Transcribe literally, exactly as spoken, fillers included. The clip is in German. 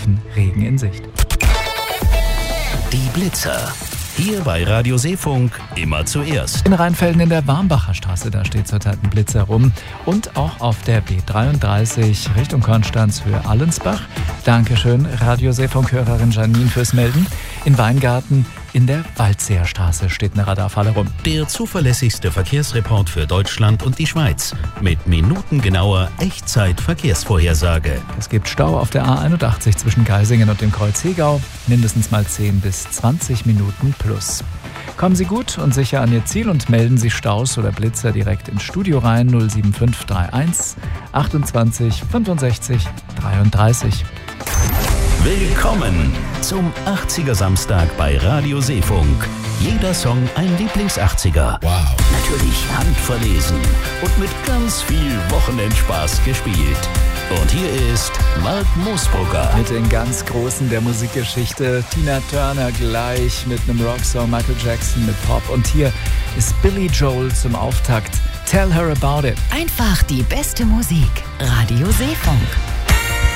München Regen in Sicht. Die Blitzer. Hier bei Radio Seefunk immer zuerst. In Rheinfelden in der Warmbacher Straße, da steht zurzeit ein Blitzer rum. Und auch auf der B dreiunddreißig Richtung Konstanz für Allensbach. Dankeschön, Radio Seefunk-Hörerin Janine, fürs Melden. In Weingarten in der Waldseerstraße steht eine Radarfalle rum. Der zuverlässigste Verkehrsreport für Deutschland und die Schweiz. Mit minutengenauer Echtzeit-Verkehrsvorhersage. Es gibt Stau auf der A einundachtzig zwischen Geisingen und dem Kreuz Hegau. Mindestens mal zehn bis zwanzig Minuten plus. Kommen Sie gut und sicher an Ihr Ziel und melden Sie Staus oder Blitzer direkt ins Studio rein. null sieben fünf drei eins achtundzwanzig fünfundsechzig dreiunddreißig. Willkommen zum achtziger Samstag bei Radio Seefunk. Jeder Song ein Lieblings-achtziger. Wow. Natürlich handverlesen und mit ganz viel Wochenendspaß gespielt. Und hier ist Mark Moosbrugger. Mit den ganz Großen der Musikgeschichte. Tina Turner gleich mit einem Rocksong, Michael Jackson mit Pop. Und hier ist Billy Joel zum Auftakt. Tell her about it. Einfach die beste Musik. Radio Seefunk.